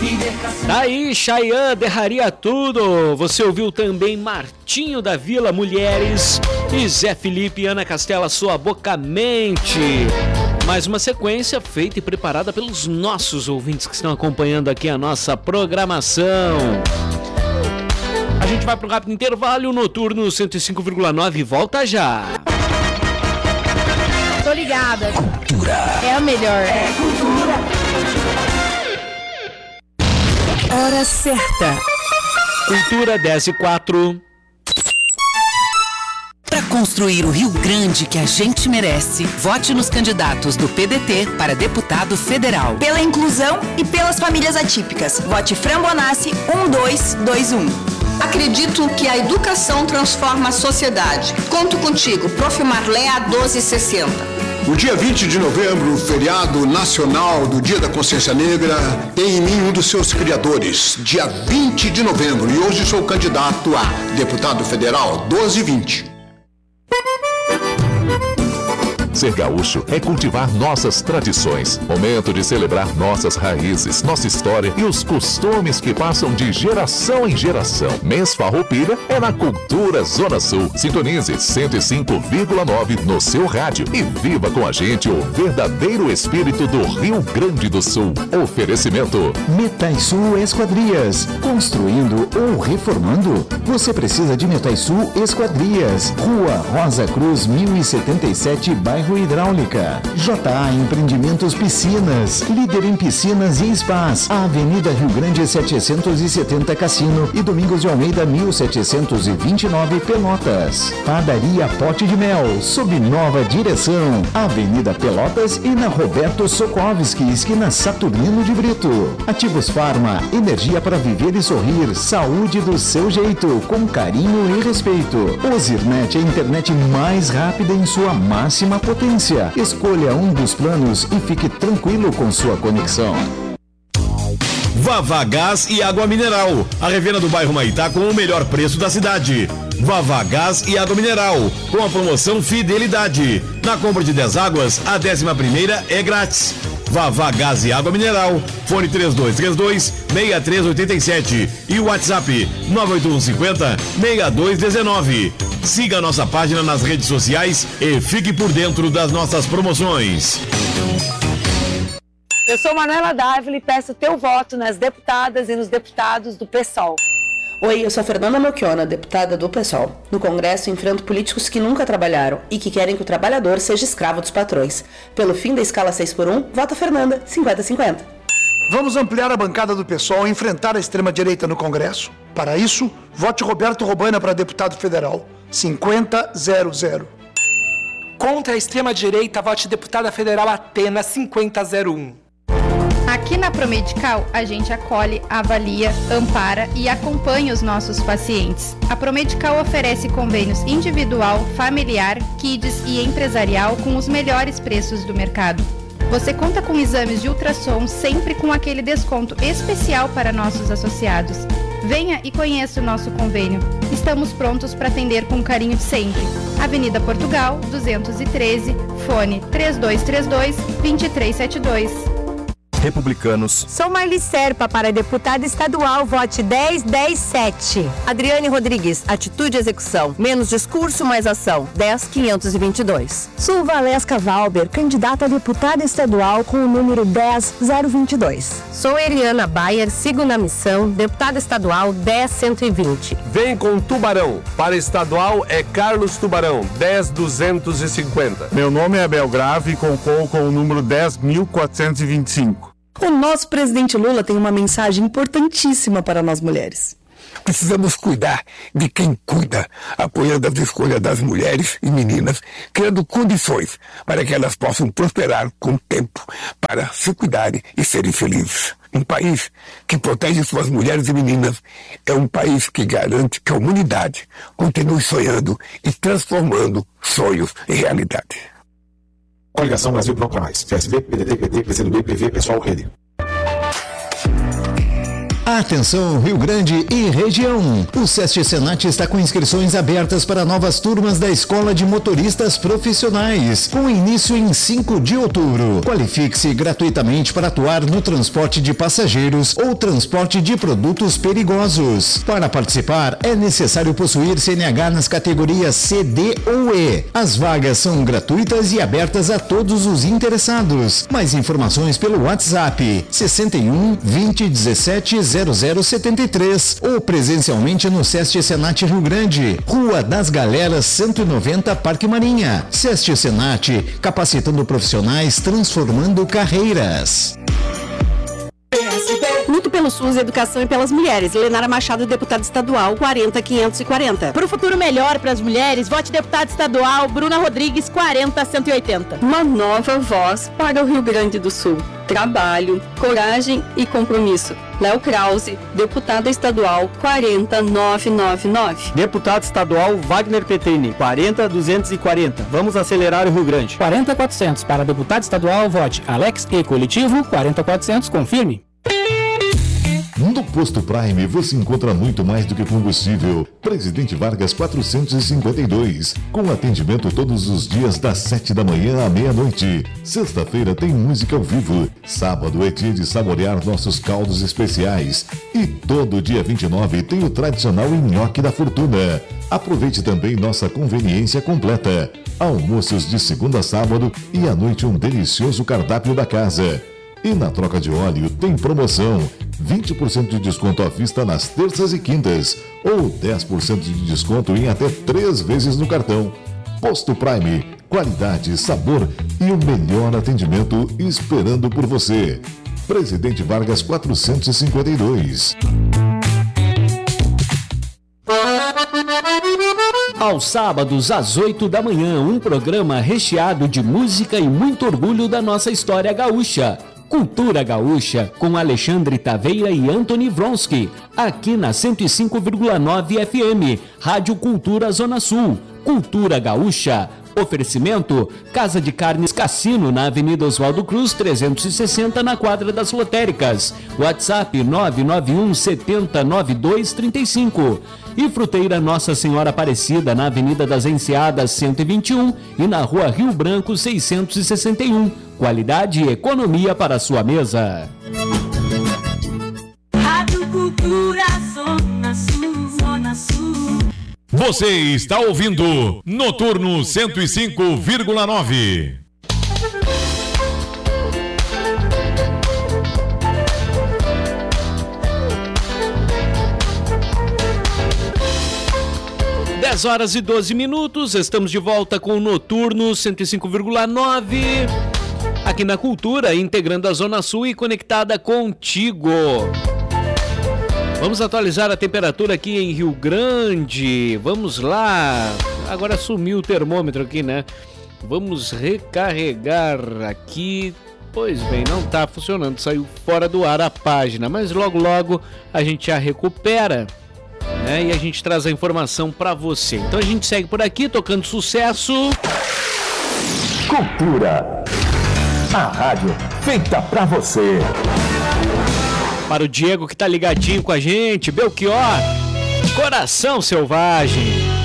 Daí, Chayanne derraria tudo. Você ouviu também Martinho da Vila, Mulheres, e Zé Felipe e Ana Castela, Sua Boca Mente. Mais uma sequência feita e preparada pelos nossos ouvintes que estão acompanhando aqui a nossa programação. A gente vai para um rápido intervalo, Noturno 105,9 volta já. Tô ligada. Cultura. É a melhor. É cultura. Hora certa. Cultura 10:04. Para construir o Rio Grande que a gente merece, vote nos candidatos do PDT para deputado federal. Pela inclusão e pelas famílias atípicas. Vote Frambonassi 1221. Acredito que a educação transforma a sociedade. Conto contigo, Prof. Marléa 1260. O dia 20 de novembro, feriado nacional do Dia da Consciência Negra, tem em mim um dos seus criadores, dia 20 de novembro, e hoje sou candidato a deputado federal 1220. Ser gaúcho é cultivar nossas tradições. Momento de celebrar nossas raízes, nossa história e os costumes que passam de geração em geração. Mês Farroupilha é na Cultura Zona Sul. Sintonize 105,9 no seu rádio e viva com a gente o verdadeiro espírito do Rio Grande do Sul. Oferecimento Metaisul Esquadrias. Construindo ou reformando? Você precisa de Metaisul Esquadrias. Rua Rosa Cruz 1077, bairro Hidráulica. JA Empreendimentos Piscinas, líder em piscinas e spas. Avenida Rio Grande 770 Cassino e Domingos de Almeida 1729 Pelotas. Padaria Pote de Mel, sob nova direção. Avenida Pelotas e na Roberto Sokovski, esquina Saturnino de Brito. Ativos Farma, energia para viver e sorrir. Saúde do seu jeito, com carinho e respeito. Ozirnet, a internet mais rápida em sua máxima potência. Escolha um dos planos e fique tranquilo com sua conexão. Vavá Gás e Água Mineral, a revenda do bairro Maitá com o melhor preço da cidade. Vavá Gás e Água Mineral, com a promoção Fidelidade. Na compra de 10 águas, a 11ª é grátis. Vavá Gás e Água Mineral, fone 3232-6387 e o WhatsApp 98150-6219. Siga a nossa página nas redes sociais e fique por dentro das nossas promoções. Eu sou Manuela Dávila e peço teu voto nas deputadas e nos deputados do PSOL. Oi, eu sou Fernanda Melchiona, deputada do PSOL. No Congresso, enfrento políticos que nunca trabalharam e que querem que o trabalhador seja escravo dos patrões. Pelo fim da escala 6x1, vota Fernanda, 50-50. Vamos ampliar a bancada do PSOL e enfrentar a extrema-direita no Congresso. Para isso, vote Roberto Robaina para deputado federal, 50-00. Contra a extrema-direita, vote deputada federal Atena, 50-01. Aqui na Promedical, a gente acolhe, avalia, ampara e acompanha os nossos pacientes. A Promedical oferece convênios individual, familiar, kids e empresarial com os melhores preços do mercado. Você conta com exames de ultrassom sempre com aquele desconto especial para nossos associados. Venha e conheça o nosso convênio. Estamos prontos para atender com carinho de sempre. Avenida Portugal, 213, fone 3232-2372. Republicanos. Sou Marli Serpa para deputada estadual, vote 10-10-7. Adriane Rodrigues, atitude e execução. Menos discurso, mais ação. 10-522. Sou Valesca Valber, candidata a deputada estadual com o número 10-022. Sou Eliana Bayer, sigo na missão, deputada estadual 10-120. Vem com Tubarão. Para estadual é Carlos Tubarão, 10-250. Meu nome é Abel Grave e concorro com o número 10.425. O nosso presidente Lula tem uma mensagem importantíssima para nós mulheres. Precisamos cuidar de quem cuida, apoiando as escolhas das mulheres e meninas, criando condições para que elas possam prosperar com tempo, para se cuidarem e serem felizes. Um país que protege suas mulheres e meninas é um país que garante que a humanidade continue sonhando e transformando sonhos em realidade. Coligação Brasil Proclamais. PSB, PDT, PT, PCdoB, PV, Pessoal, Rede. A Atenção Rio Grande e região. O SESC Senat está com inscrições abertas para novas turmas da Escola de Motoristas Profissionais, com início em 5 de outubro. Qualifique-se gratuitamente para atuar no transporte de passageiros ou transporte de produtos perigosos. Para participar, é necessário possuir CNH nas categorias C, D ou E. As vagas são gratuitas e abertas a todos os interessados. Mais informações pelo WhatsApp 61 20 17 0073 ou presencialmente no SESC Senat Rio Grande, Rua das Galeras 190, Parque Marinha. SESC Senat, capacitando profissionais, transformando carreiras. Luto pelo SUS, Educação e pelas Mulheres. Lenara Machado, deputada estadual, 40540. Para o futuro melhor para as mulheres, vote deputada estadual Bruna Rodrigues, 40180. Uma nova voz para o Rio Grande do Sul. Trabalho, coragem e compromisso. Léo Krause, deputada estadual, 40999. Deputado estadual Wagner Petrini, 40240. Vamos acelerar o Rio Grande. 40400 para deputado estadual, vote Alex E Coletivo, 40400, confirme. No Posto Prime você encontra muito mais do que combustível. Presidente Vargas 452, com atendimento todos os dias das 7 da manhã à meia-noite. Sexta-feira tem música ao vivo. Sábado é dia de saborear nossos caldos especiais. E todo dia 29 tem o tradicional nhoque da fortuna. Aproveite também nossa conveniência completa. Almoços de segunda a sábado e à noite um delicioso cardápio da casa. E na troca de óleo tem promoção, 20% de desconto à vista nas terças e quintas, ou 10% de desconto em até 3 vezes no cartão. Posto Prime, qualidade, sabor e o melhor atendimento esperando por você. Presidente Vargas 452. Aos sábados, às 8 da manhã, um programa recheado de música e muito orgulho da nossa história gaúcha. Cultura Gaúcha, com Alexandre Taveira e Anthony Vronsky, aqui na 105,9 FM, Rádio Cultura Zona Sul. Cultura Gaúcha. Oferecimento: Casa de Carnes Cassino, na Avenida Oswaldo Cruz, 360, na Quadra das Lotéricas. WhatsApp 991 70 9235. E Fruteira Nossa Senhora Aparecida, na Avenida das Enseadas, 121 e na Rua Rio Branco, 661. Qualidade e economia para a sua mesa. Rádio Cultura Zona Sul, Zona Sul. Você está ouvindo Noturno 105,9. Horas e 12 minutos, estamos de volta com o Noturno 105,9 aqui na Cultura, integrando a Zona Sul e conectada contigo. Vamos atualizar a temperatura aqui em Rio Grande. Vamos lá. Agora sumiu o termômetro aqui, né? Vamos recarregar aqui. Pois bem, não está funcionando, saiu fora do ar a página, mas logo logo a gente já recupera, né? E a gente traz a informação para você. Então a gente segue por aqui tocando sucesso. Cultura, a rádio feita para você. Para o Diego que tá ligadinho com a gente, Belchior, Coração Selvagem.